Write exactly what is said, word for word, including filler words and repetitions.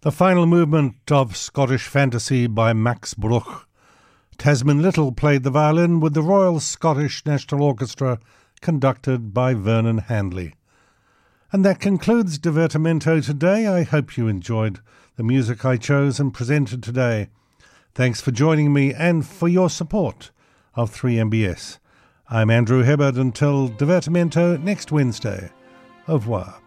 The final movement of Scottish Fantasy by Max Bruch. Tasman Little played the violin with the Royal Scottish National Orchestra, conducted by Vernon Handley. And that concludes Divertimento today. I hope you enjoyed the music I chose and presented today. Thanks for joining me and for your support of three M B S. I'm Andrew Hibbard until Divertimento next Wednesday. Au revoir.